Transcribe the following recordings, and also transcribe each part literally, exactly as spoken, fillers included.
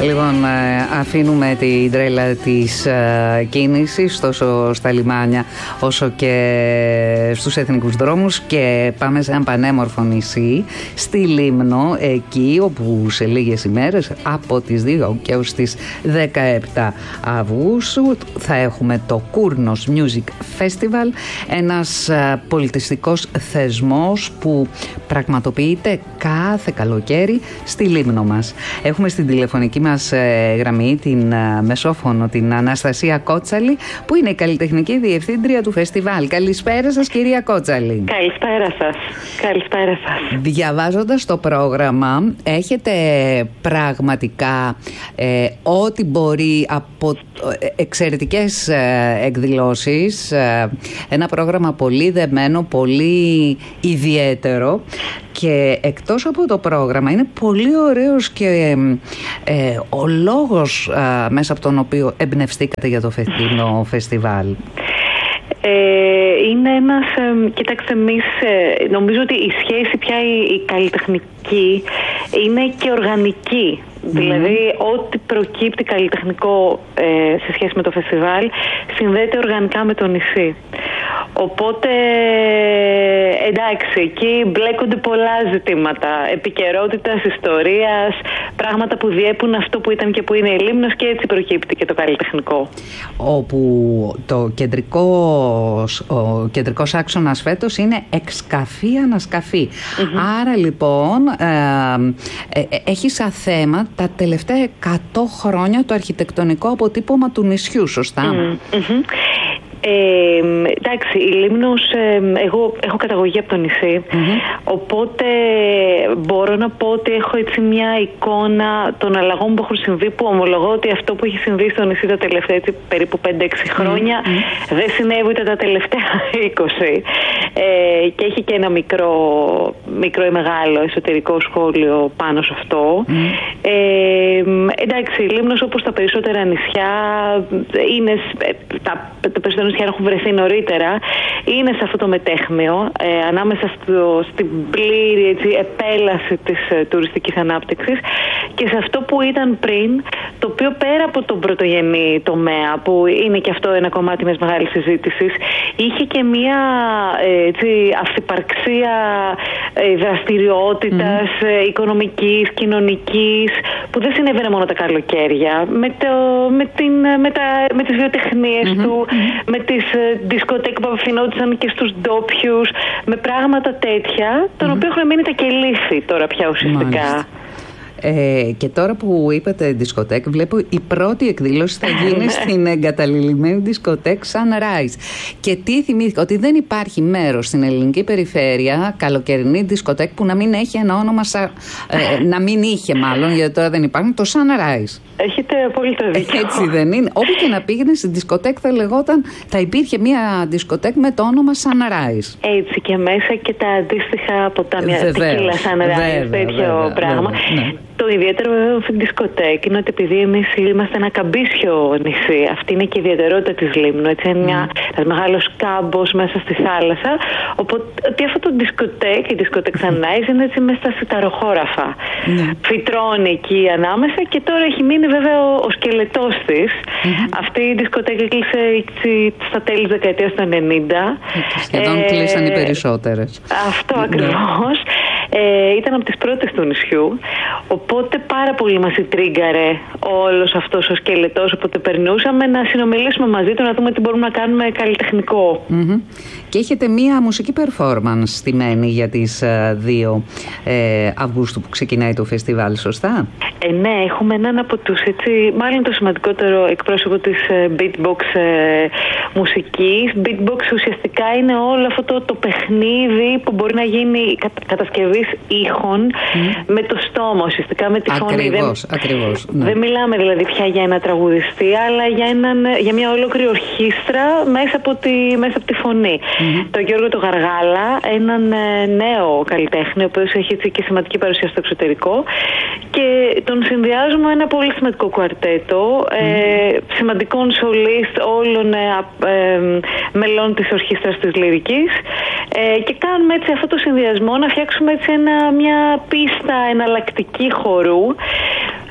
Λοιπόν, αφήνουμε την τρέλα της κίνησης τόσο στα λιμάνια όσο και στους εθνικούς δρόμους και πάμε σε ένα πανέμορφο νησί, στη Λίμνο, εκεί όπου σε λίγες ημέρες από τις δύο και ως τις δεκαεπτά Αυγούστου θα έχουμε το Κούρνος Music Festival, ένας πολιτιστικός θεσμός που πραγματοποιείται κάθε καλοκαίρι στη Λίμνο μας. Έχουμε στην τηλεφωνική μας γραμμή την μεσόφωνο, την Αναστασία Κότσαλη, που είναι η καλλιτεχνική διευθύντρια του φεστιβάλ. Καλησπέρα σας, κυρία Κότσαλη. Καλησπέρα σας. Καλησπέρα σας. Διαβάζοντας το πρόγραμμα, έχετε πραγματικά ε, ό,τι μπορεί από ε, εξαιρετικές ε, εκδηλώσεις, ε, ένα πρόγραμμα πολύ δεμένο, πολύ ιδιαίτερο. Και εκτός από το πρόγραμμα είναι πολύ ωραίος και ε, ο λόγος ε, μέσα από τον οποίο εμπνευστήκατε για το φετινό φεστιβάλ. Ε, είναι ένας, ε, κοιτάξτε, εμείς ε, νομίζω ότι η σχέση πια η, η καλλιτεχνική είναι και οργανική. Mm-hmm. Δηλαδή ό,τι προκύπτει καλλιτεχνικό ε, σε σχέση με το φεστιβάλ συνδέεται οργανικά με το νησί. Οπότε εντάξει, εκεί μπλέκονται πολλά ζητήματα επικαιρότητας, ιστορίας, πράγματα που διέπουν αυτό που ήταν και που είναι η Λίμνος, και έτσι προκύπτει και το καλλιτεχνικό. Όπου το κεντρικό, ο κεντρικός άξονας φέτος είναι εξκαφή ανασκαφή. Mm-hmm. Άρα λοιπόν ε, ε, έχει σαν θέμα τα τελευταία εκατό χρόνια το αρχιτεκτονικό αποτύπωμα του νησιού, σωστά? Mm-hmm. Ε, εντάξει, η Λίμνος, ε, εγώ έχω καταγωγή από το νησί, mm-hmm. οπότε μπορώ να πω ότι έχω έτσι μια εικόνα των αλλαγών που έχουν συμβεί, που ομολογώ ότι αυτό που έχει συμβεί στο νησί τα τελευταία έτσι, περίπου πέντε έξι χρόνια mm-hmm. δεν συνέβη ούτε τα τελευταία είκοσι, ε, και έχει και ένα μικρό, μικρό ή μεγάλο εσωτερικό σχόλιο πάνω σε αυτό. Mm-hmm. ε, εντάξει, η Λίμνος, όπως τα περισσότερα νησιά, είναι τα, τα περισσότερα νησιά έχουν βρεθεί νωρίτερα, είναι σε αυτό το μετέχμιο ε, ανάμεσα στο, στην πλήρη έτσι, επέλαση της ε, τουριστικής ανάπτυξης και σε αυτό που ήταν πριν, το οποίο πέρα από τον πρωτογενή τομέα, που είναι και αυτό ένα κομμάτι μιας μεγάλης συζήτησης, είχε και μια ε, έτσι, αυθυπαρξία ε, δραστηριότητας mm. ε, οικονομικής, κοινωνικής, που δεν συνέβαινε μόνο τα καλοκαίρια, με, το, με, την, με, τα, με τις βιοτεχνίες mm-hmm. του, mm-hmm. με τις δισκοτέκ που απευθυνόντουσαν και στους ντόπιους, με πράγματα τέτοια, των mm-hmm. οποίων έχουν μείνει τα κελίφη τώρα πια ουσιαστικά. Μάλιστα. Ε, και τώρα που είπατε δισκοτέκ, βλέπω η πρώτη εκδήλωση θα γίνει στην εγκαταλειμμένη δισκοτέκ Sunrise. Και τι θυμήθηκα, ότι δεν υπάρχει μέρος στην ελληνική περιφέρεια, καλοκαιρινή δισκοτέκ, που να μην έχει ένα όνομα, σα, ε, να μην είχε μάλλον, γιατί τώρα δεν υπάρχουν, το Sunrise. Έχετε απόλυτο δίκιο. Έτσι δεν είναι? Όπου και να πήγαινε στην δισκοτέκ θα λεγόταν, θα υπήρχε μια δισκοτέκ με το όνομα Sunrise. Έτσι, και μέσα και τα αντίστοιχα ποτάμια, τεκίλα Sunrise, τέτοιο βέβαια, πράγμα. Βέβαια, ναι. Το ιδιαίτερο βέβαια στην δισκοτέκ είναι ότι επειδή εμείς είμαστε ένα καμπίσιο νησί, αυτή είναι και η ιδιαιτερότητα της Λίμνου, έτσι, είναι μια, mm. ένας μεγάλος κάμπος μέσα στη θάλασσα, οπότε αυτό το δισκοτέκ, η δισκοτέκ Sunrise, είναι έτσι μέσα στα σιταροχώραφα. Mm. Φυτρώνει εκεί ανάμεσα και τώρα έχει μείνει βέβαια ο, ο σκελετός της. Mm-hmm. Αυτή η δισκοτέκ έκλεισε στα τέλη της δεκαετίας του ενενήντα. Σχεδόν ε, κλείσαν οι περισσότερες. Αυτό ακριβώς. Ε, ήταν από τις πρώτες του νησιού, οπότε πάρα πολύ μας τρίγκαρε όλος αυτός ο σκελετός, οπότε περνούσαμε να συνομιλήσουμε μαζί του, να δούμε τι μπορούμε να κάνουμε καλλιτεχνικό. Mm-hmm. Και έχετε μία μουσική performance στημένη για τις δύο ε, Αυγούστου που ξεκινάει το φεστιβάλ, σωστά? Ε, ναι, έχουμε έναν από τους, έτσι, μάλλον το σημαντικότερο εκπρόσωπο της ε, beatbox ε, μουσικής. Beatbox ουσιαστικά είναι όλο αυτό το, το παιχνίδι που μπορεί να γίνει κα, κατασκευής ήχων mm. με το στόμα, ουσιαστικά με τη φωνή. Ακριβώς, δεν, ακριβώς. Ναι. Δεν μιλάμε δηλαδή πια για ένα τραγουδιστή, αλλά για, έναν, για μια ολόκληρη ορχήστρα μέσα από τη, μέσα από τη φωνή. Mm-hmm. Το Γιώργο το Γαργάλα, έναν νέο καλλιτέχνη, ο οποίος έχει έτσι και σημαντική παρουσία στο εξωτερικό, και τον συνδυάζουμε ένα πολύ σημαντικό κουαρτέτο mm-hmm. ε, σημαντικών σολίστ όλων ε, ε, μελών της ορχήστρας της Λυρικής, ε, και κάνουμε έτσι αυτό το συνδυασμό να φτιάξουμε έτσι ένα, μια πίστα εναλλακτική χορού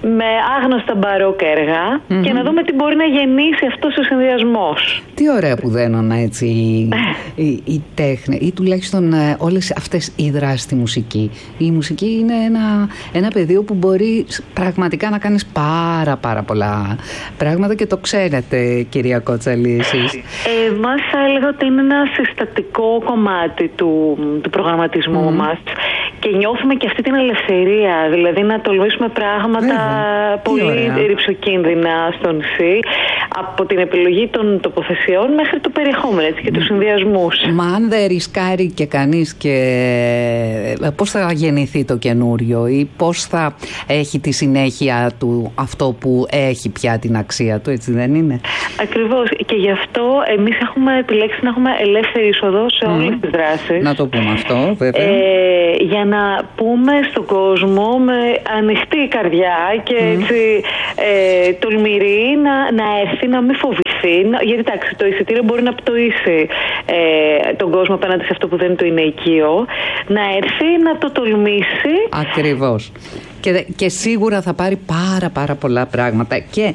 με άγνωστα μπαρόκ έργα mm-hmm. και να δούμε τι μπορεί να γεννήσει αυτός ο συνδυασμός. Τι ωραία που δένουν έτσι η, η, η τέχνη ή τουλάχιστον ε, όλες αυτές οι δράσεις στη μουσική. Η μουσική είναι ένα, ένα πεδίο που μπορεί πραγματικά να κάνεις πάρα πάρα πολλά πράγματα και το ξέρετε, κυρία Κότσαλη, εσείς. Εμάς θα έλεγα ότι είναι ένα συστατικό κομμάτι του, του προγραμματισμού mm. μας και νιώθουμε και αυτή την ελευθερία, δηλαδή να τολμήσουμε πράγματα Βέβαια. πολύ ρυψοκίνδυνα στο νησί, από την επιλογή των τοποθεσιών μέχρι το περιεχόμενο έτσι, και τους συνδυασμούς. Μα αν δεν ρισκάρει και κανείς, και πώς θα γεννηθεί το καινούριο ή πώς θα έχει τη συνέχεια του αυτό που έχει πια την αξία του, έτσι δεν είναι? Ακριβώς, και γι' αυτό εμείς έχουμε επιλέξει να έχουμε ελεύθερη είσοδο σε όλες mm. τις δράσεις. Να το πούμε αυτό, βέβαια. Ε, για να πούμε στον κόσμο με ανοιχτή καρδιά και mm. έτσι ε, τολμηρή να, να έρθει, να μην φοβηθεί. Γιατί εντάξει, το εισιτήριο μπορεί να πτωίσει ε, τον κόσμο απέναντι σε αυτό που δεν του είναι οικείο. Να έρθει, να το τολμήσει. Ακριβώς. Και, και σίγουρα θα πάρει πάρα πάρα πολλά πράγματα και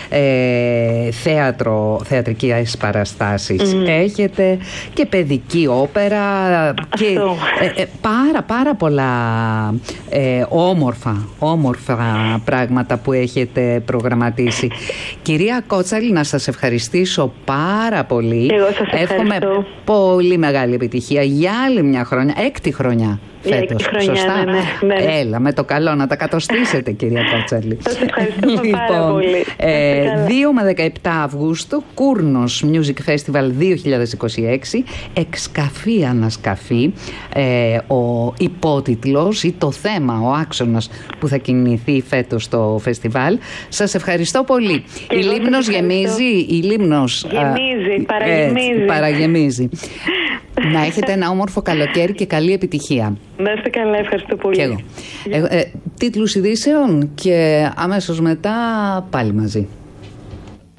ε, θέατρο, θεατρικές παραστάσεις mm. έχετε και παιδική όπερα και ε, ε, πάρα πάρα πολλά ε, όμορφα όμορφα πράγματα που έχετε προγραμματίσει. Κυρία Κότσαλη, να σας ευχαριστήσω πάρα πολύ. Εγώ σας ευχαριστώ. Εύχομαι πολύ μεγάλη επιτυχία για άλλη μια χρονιά, έκτη χρονιά φέτος, χρονιά, σωστά? Ναι, ναι, ναι. Έλα, με το καλό να τα κατοστήσετε, κυρία Κότσαλη. Σας ευχαριστούμε λοιπόν, πάρα πολύ. Ε, δύο με δεκαεπτά Αυγούστου, Κούρνος Music Festival δύο χιλιάδες είκοσι έξι, Εξκαφή ανασκαφή, ε, ο υπότιτλος ή το θέμα, ο άξονας που θα κινηθεί φέτος στο φεστιβάλ. Σας ευχαριστώ πολύ. Και η Λίμνος γεμίζει, η Λίμνος γεμίζει, παραγεμίζει. Ε, παραγεμίζει. Να έχετε ένα όμορφο καλοκαίρι και καλή επιτυχία. Να είστε καλά, ευχαριστώ πολύ. Και εγώ. Ε, ε, τίτλους ειδήσεων και αμέσως μετά πάλι μαζί.